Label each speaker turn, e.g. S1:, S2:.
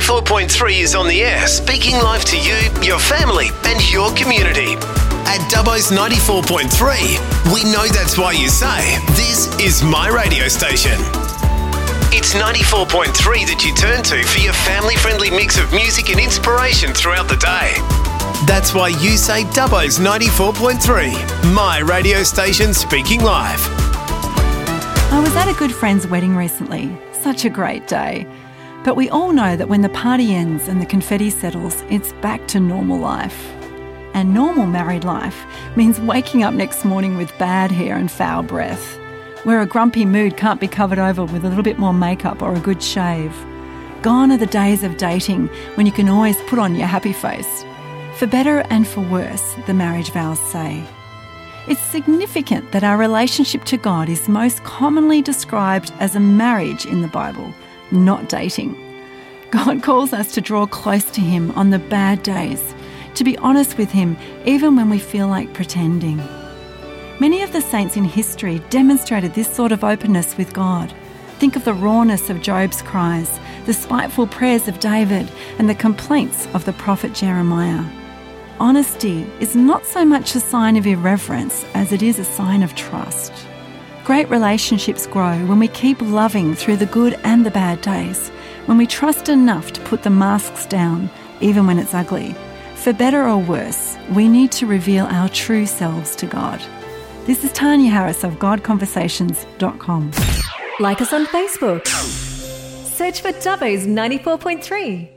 S1: 94.3 is on the air, speaking live to you, your family and your community. At Dubbo's 94.3, we know that's why you say, this is my radio station. It's 94.3 that you turn to for your family-friendly mix of music and inspiration throughout the day. That's why you say Dubbo's 94.3, my radio station speaking live.
S2: I was at a good friend's wedding recently. Such a great day. But we all know that when the party ends and the confetti settles, it's back to normal life. And normal married life means waking up next morning with bad hair and foul breath, where a grumpy mood can't be covered over with a little bit more makeup or a good shave. Gone are the days of dating when you can always put on your happy face. For better and for worse, the marriage vows say. It's significant that our relationship to God is most commonly described as a marriage in the Bible, not dating. God calls us to draw close to Him on the bad days, to be honest with Him even when we feel like pretending. Many of the saints in history demonstrated this sort of openness with God. Think of the rawness of Job's cries, the spiteful prayers of David, and the complaints of the prophet Jeremiah. Honesty is not so much a sign of irreverence as it is a sign of trust. Great relationships grow when we keep loving through the good and the bad days, when we trust enough to put the masks down, even when it's ugly. For better or worse, we need to reveal our true selves to God. This is Tanya Harris of GodConversations.com.
S3: Like us on Facebook. Search for Dubbo's 94.3.